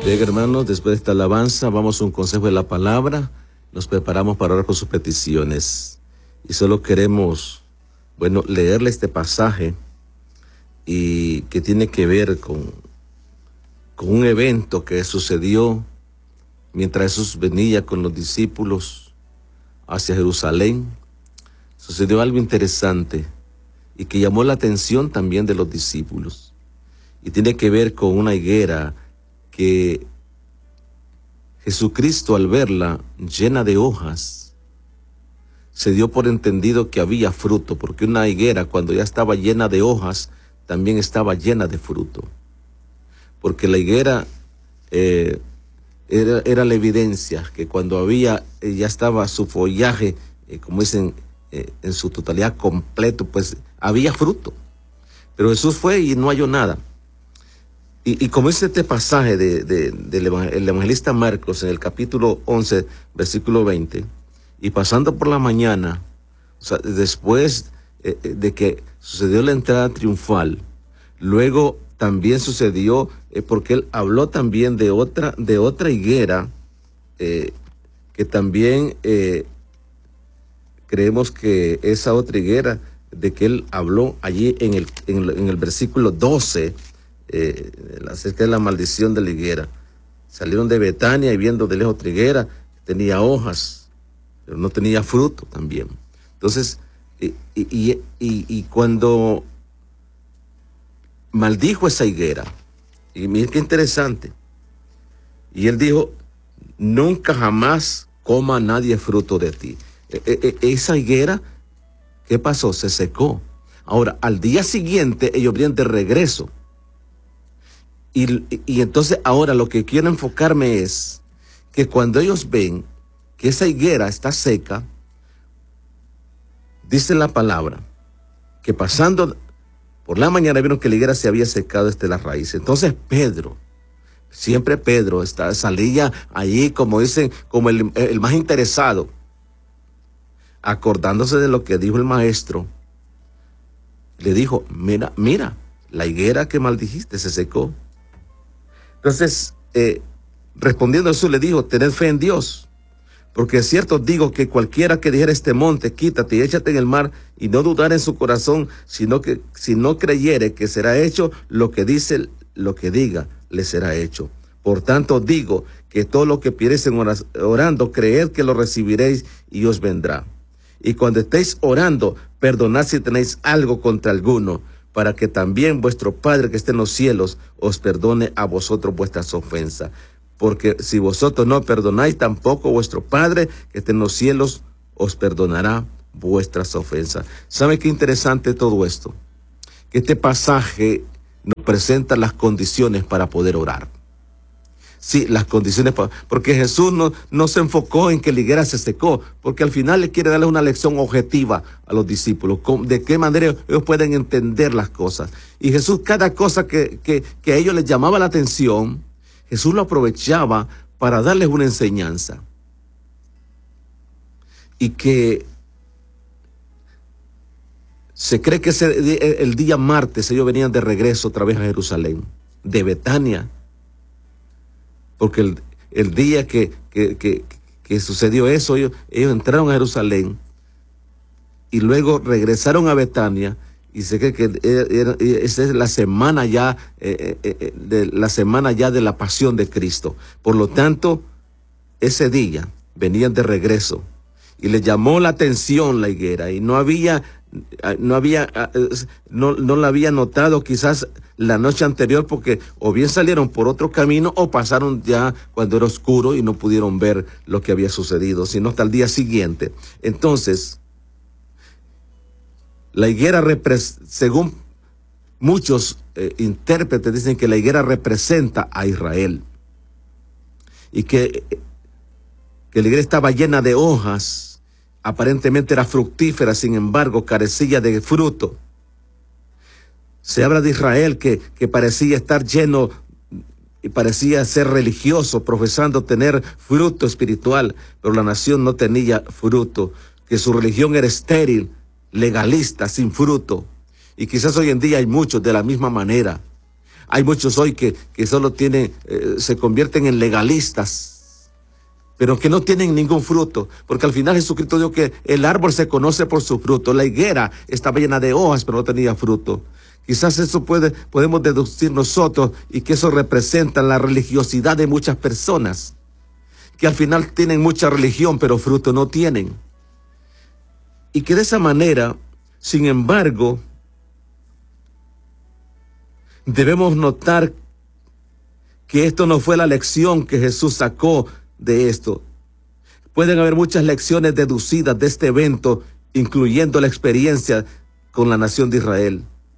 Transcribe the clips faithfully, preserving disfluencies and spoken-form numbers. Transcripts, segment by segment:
Bien, hermanos, después de esta alabanza, vamos a un consejo de la palabra. Nos preparamos para orar por sus peticiones. Y solo queremos, bueno, leerle este pasaje y que tiene que ver con, con un evento que sucedió mientras Jesús venía con los discípulos hacia Jerusalén. Sucedió algo interesante y que llamó la atención también de los discípulos. Y tiene que ver con una higuera que Jesucristo, al verla llena de hojas, se dio por entendido que había fruto, porque una higuera, cuando ya estaba llena de hojas, también estaba llena de fruto. Porque la higuera eh, era, era la evidencia que cuando había, eh, ya estaba su follaje, eh, como dicen, eh, en su totalidad completo, pues había fruto. Pero Jesús fue y no halló nada. Y, y como dice este pasaje de, de, del evangelista Marcos en el capítulo once, versículo veinte, y pasando por la mañana, o sea, después eh, de que sucedió la entrada triunfal, luego también sucedió, eh, porque él habló también de otra, de otra higuera, eh, que también eh, creemos que esa otra higuera de que él habló allí en el, en, en el versículo doce, Eh, acerca de la maldición de la higuera. Salieron de Betania y viendo de lejos otra higuera, tenía hojas, pero no tenía fruto también. Entonces, y, y, y, y cuando maldijo esa higuera, y miren qué interesante, y él dijo: nunca jamás coma nadie fruto de ti. E, e, esa higuera, ¿qué pasó? Se secó. Ahora, al día siguiente, ellos vienen de regreso. Y, y entonces ahora lo que quiero enfocarme es que cuando ellos ven que esa higuera está seca, dice la palabra, que pasando por la mañana vieron que la higuera se había secado desde la raíz. Entonces Pedro, siempre Pedro, está, salía allí, como dicen, como el, el más interesado, acordándose de lo que dijo el maestro, le dijo: mira, mira, la higuera que maldijiste se secó. Entonces, eh, respondiendo Jesús le dijo: tened fe en Dios, porque es cierto digo que cualquiera que dijera este monte, quítate y échate en el mar, y no dudar en su corazón, sino que si no creyere que será hecho lo que dice, lo que diga, le será hecho. Por tanto digo que todo lo que pidiereis orando, creed que lo recibiréis y os vendrá. Y cuando estéis orando, perdonad si tenéis algo contra alguno, para que también vuestro Padre que esté en los cielos os perdone a vosotros vuestras ofensas. Porque si vosotros no perdonáis, tampoco vuestro Padre que esté en los cielos os perdonará vuestras ofensas. ¿Sabe qué interesante todo esto? Que este pasaje nos presenta las condiciones para poder orar. Sí, las condiciones, para, porque Jesús no, no se enfocó en que la higuera se secó, porque al final le quiere darle una lección objetiva a los discípulos, de qué manera ellos pueden entender las cosas. Y Jesús, cada cosa que, que, que a ellos les llamaba la atención, Jesús lo aprovechaba para darles una enseñanza. Y que se cree que ese, el día martes ellos venían de regreso otra vez a Jerusalén, de Betania. Porque el, el día que, que, que, que sucedió eso, ellos, ellos entraron a Jerusalén y luego regresaron a Betania, y se cree que era, esa es la semana ya, eh, eh, de la semana ya de la pasión de Cristo. Por lo tanto, ese día venían de regreso y les llamó la atención la higuera, y no había, no había, no, no la había notado quizás la noche anterior, porque o bien salieron por otro camino o pasaron ya cuando era oscuro y no pudieron ver lo que había sucedido, sino hasta el día siguiente. Entonces, la higuera, según muchos eh, intérpretes, dicen que la higuera representa a Israel, y que, que la higuera estaba llena de hojas, aparentemente era fructífera, sin embargo carecía de fruto. Se habla de Israel que, que parecía estar lleno y parecía ser religioso, profesando tener fruto espiritual, pero la nación no tenía fruto, que su religión era estéril, legalista, sin fruto. Y quizás hoy en día hay muchos de la misma manera. Hay muchos hoy que, que solo tienen, eh, se convierten en legalistas, pero que no tienen ningún fruto, porque al final Jesucristo dijo que el árbol se conoce por su fruto. La higuera estaba llena de hojas, pero no tenía fruto. Quizás eso puede, podemos deducir nosotros, y que eso representa la religiosidad de muchas personas, que al final tienen mucha religión, pero fruto no tienen. Y que de esa manera, sin embargo, debemos notar que esto no fue la lección que Jesús sacó de esto. Pueden haber muchas lecciones deducidas de este evento, incluyendo la experiencia con la nación de Israel.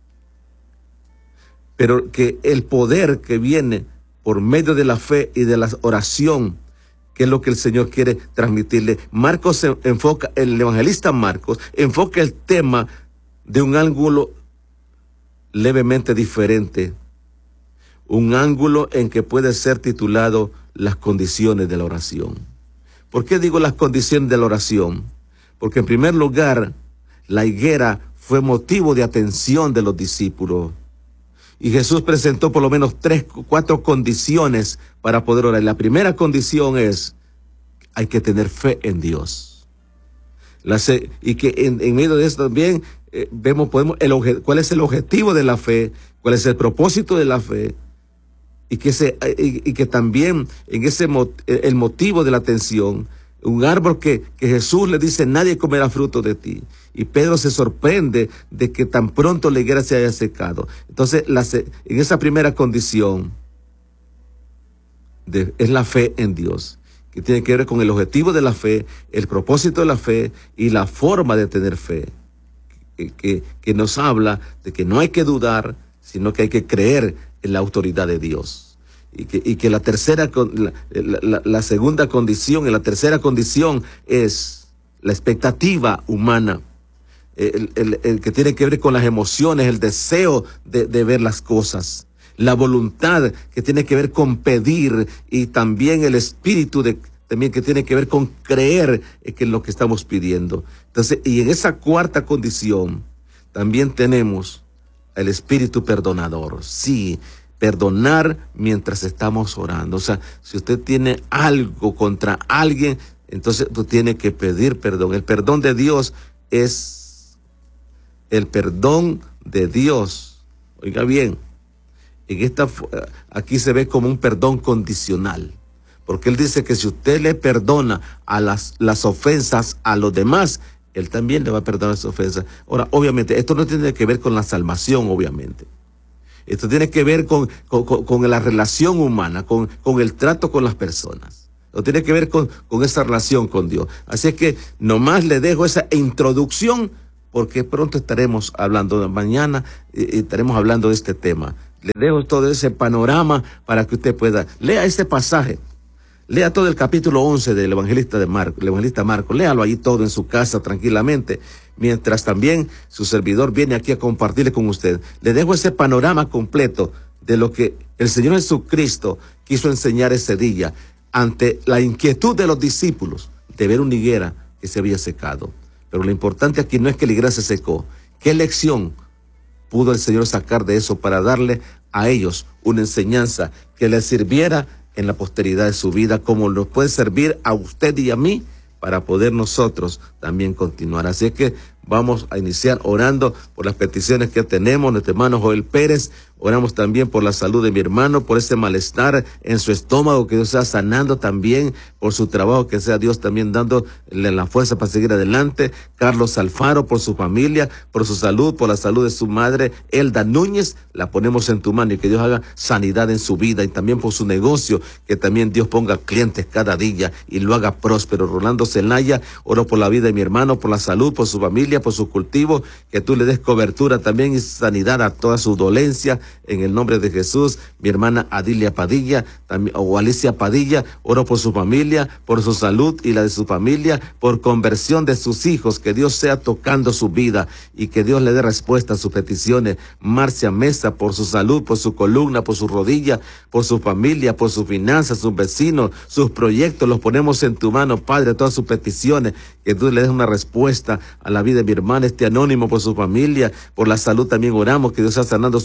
Pero que el poder que viene por medio de la fe y de la oración, que es lo que el Señor quiere transmitirle. Marcos se enfoca, el evangelista Marcos enfoca el tema de un ángulo levemente diferente. Un ángulo en que puede ser titulado las condiciones de la oración. ¿Por qué digo las condiciones de la oración? Porque en primer lugar, la higuera fue motivo de atención de los discípulos. Y Jesús presentó por lo menos tres, cuatro condiciones para poder orar. La primera condición es, hay que tener fe en Dios. La, y que en, en medio de esto también eh, vemos, podemos, el, cuál es el objetivo de la fe, cuál es el propósito de la fe. Y que, se, y, y que también en ese el motivo de la atención, un árbol que, que Jesús le dice, nadie comerá fruto de ti. Y Pedro se sorprende de que tan pronto la higuera se haya secado. Entonces, la, en esa primera condición de, es la fe en Dios, que tiene que ver con el objetivo de la fe, el propósito de la fe y la forma de tener fe, que, que, que nos habla de que no hay que dudar, sino que hay que creer en la autoridad de Dios. Y que, y que la tercera, la, la, la segunda condición, y la tercera condición es la expectativa humana, el, el, el que tiene que ver con las emociones, el deseo de, de ver las cosas, la voluntad que tiene que ver con pedir, y también el espíritu de, también que tiene que ver con creer en lo que estamos pidiendo. Entonces, y en esa cuarta condición también tenemos el espíritu perdonador. Sí, perdonar mientras estamos orando. O sea, si usted tiene algo contra alguien, entonces tú tienes que pedir perdón. El perdón de Dios es el perdón de Dios. Oiga bien, en esta, aquí se ve como un perdón condicional, porque Él dice que si usted le perdona a las, las ofensas a los demás, Él también le va a perdonar las ofensas. Ahora, obviamente, esto no tiene que ver con la salvación, obviamente. Esto tiene que ver con, con, con, con la relación humana, con, con el trato con las personas. Esto tiene que ver con, con esa relación con Dios. Así es que nomás le dejo esa introducción, porque pronto estaremos hablando, mañana eh, estaremos hablando de este tema. Le dejo todo ese panorama para que usted pueda. Lea este pasaje. Lea todo el capítulo once del evangelista de Marco, el evangelista Marco. Léalo ahí todo en su casa tranquilamente, mientras también su servidor viene aquí a compartirle con usted. Le dejo ese panorama completo de lo que el Señor Jesucristo quiso enseñar ese día ante la inquietud de los discípulos de ver una higuera que se había secado. Pero lo importante aquí no es que la higuera se secó. ¿Qué lección pudo el Señor sacar de eso para darle a ellos una enseñanza que les sirviera en la posteridad de su vida, como nos puede servir a usted y a mí para poder nosotros también continuar? Así es que vamos a iniciar orando por las peticiones que tenemos. Nuestro hermano Joel Pérez, oramos también por la salud de mi hermano, por ese malestar en su estómago, que Dios sea sanando también, por su trabajo, que sea Dios también dándole la fuerza para seguir adelante. Carlos Alfaro, por su familia, por su salud, por la salud de su madre, Elda Núñez, la ponemos en tu mano, y que Dios haga sanidad en su vida, y también por su negocio, que también Dios ponga clientes cada día y lo haga próspero. Rolando Zelaya, oro por la vida de mi hermano, por la salud, por su familia, por su cultivo, que tú le des cobertura también y sanidad a toda su dolencia, en el nombre de Jesús. Mi hermana Adilia Padilla, también, o Alicia Padilla, oro por su familia, por su salud y la de su familia, por conversión de sus hijos, que Dios sea tocando su vida y que Dios le dé respuesta a sus peticiones. Marcia Mesa, por su salud, por su columna, por su rodilla, por su familia, por sus finanzas, sus vecinos, sus proyectos, los ponemos en tu mano, Padre, todas sus peticiones, que tú le des una respuesta a la vida de mi hermana, este anónimo, por su familia, por la salud también oramos, que Dios sea sanando sus dolencias,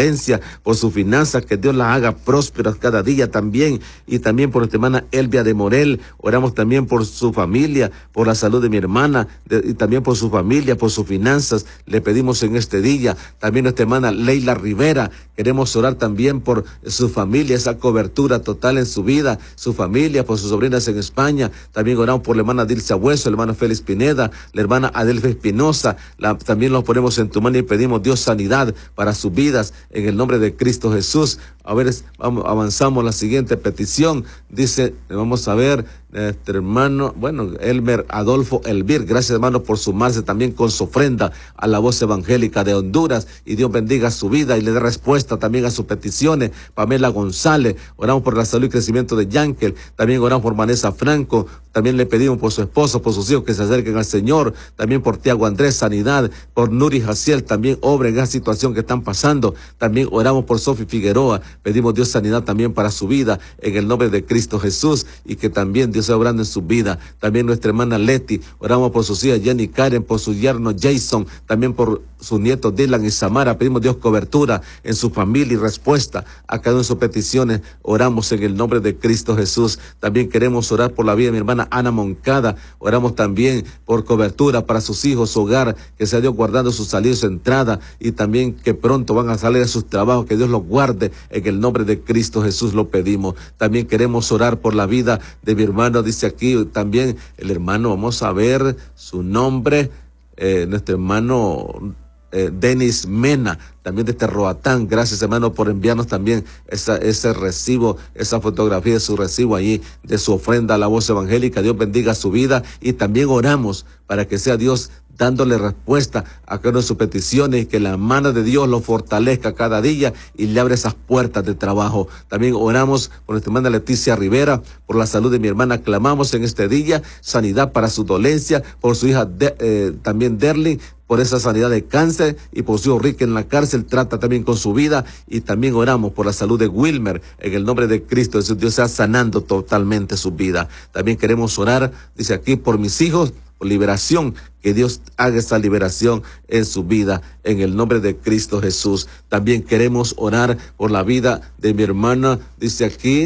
dolencia, por sus finanzas, que Dios las haga prósperas cada día también, y también por nuestra hermana Elvia de Morel. Oramos también por su familia, por la salud de mi hermana, de, y también por su familia, por sus finanzas. Le pedimos en este día, también nuestra hermana Leila Rivera, queremos orar también por su familia, esa cobertura total en su vida, su familia, por sus sobrinas en España. También oramos por la hermana Dilcia Hueso, el hermano Félix Pineda, la hermana Adelfa Espinosa. La, también los ponemos en tu mano y pedimos, Dios, sanidad para sus vidas en el nombre de Cristo Jesús. A ver, vamos, avanzamos la siguiente petición. Dice, vamos a ver, este hermano, bueno, Elmer Adolfo Elvir, gracias hermano por sumarse también con su ofrenda a la Voz Evangélica de Honduras, y Dios bendiga su vida y le dé respuesta también a sus peticiones. Pamela González, oramos por la salud y crecimiento de Yankel, también oramos por Vanessa Franco, también le pedimos por su esposo, por sus hijos que se acerquen al Señor, también por Tiago Andrés, sanidad, por Nuri Jaciel, también obra en esa situación que están pasando. También oramos por Sofi Figueroa, pedimos Dios sanidad también para su vida en el nombre de Cristo Jesús, y que también Dios sea obrando en su vida. También nuestra hermana Leti, oramos por sus hijas Jenny Karen, por su yerno Jason, también por sus nietos Dylan y Samara. Pedimos Dios cobertura en su familia y respuesta a cada una de sus peticiones. Oramos en el nombre de Cristo Jesús. También queremos orar por la vida de mi hermana Ana Moncada. Oramos también por cobertura para sus hijos, su hogar, que sea Dios guardando su salida y su entrada, y también que pronto van a salir a sus trabajos, que Dios los guarde en el nombre de Cristo Jesús, lo pedimos. También queremos orar por la vida de mi hermano, dice aquí también el hermano, vamos a ver su nombre, eh, nuestro hermano eh, Denis Mena, también de Roatán. Gracias hermano por enviarnos también esa, ese recibo, esa fotografía de su recibo allí, de su ofrenda a la Voz Evangélica. Dios bendiga su vida, y también oramos para que sea Dios dándole respuesta a cada una de sus peticiones, y que la mano de Dios lo fortalezca cada día y le abre esas puertas de trabajo. También oramos por nuestra hermana Leticia Rivera, por la salud de mi hermana. Clamamos en este día sanidad para su dolencia, por su hija de, eh, también Derlin, por esa sanidad de cáncer, y por su hijo Rick en la cárcel, trata también con su vida. Y también oramos por la salud de Wilmer, en el nombre de Cristo Jesús, Dios sea sanando totalmente su vida. También queremos orar, dice aquí, por mis hijos, por liberación, que Dios haga esa liberación en su vida, en el nombre de Cristo Jesús. También queremos orar por la vida de mi hermana, dice aquí,